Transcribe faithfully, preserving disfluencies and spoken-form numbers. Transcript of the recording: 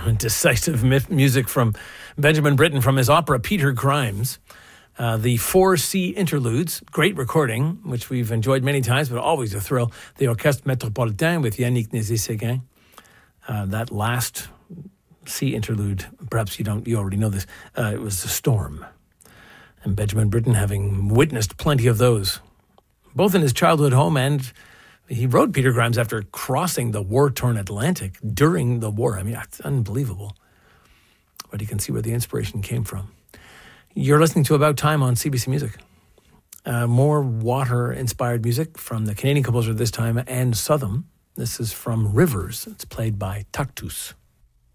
decisive mi- music from Benjamin Britten from his opera Peter Grimes. Uh, the Four Sea Interludes, great recording, which we've enjoyed many times, but always a thrill. The Orchestre Métropolitain with Yannick Nézet-Séguin. Uh, that last sea interlude, perhaps you don't, you already know this, uh, it was a storm. And Benjamin Britten, having witnessed plenty of those, both in his childhood home, and he wrote Peter Grimes after crossing the war-torn Atlantic during the war. I mean, it's unbelievable. But you can see where the inspiration came from. You're listening to About Time on C B C Music. Uh, more water-inspired music from the Canadian composer this time, Anne Southam. This is from Rivers. It's played by Taktus.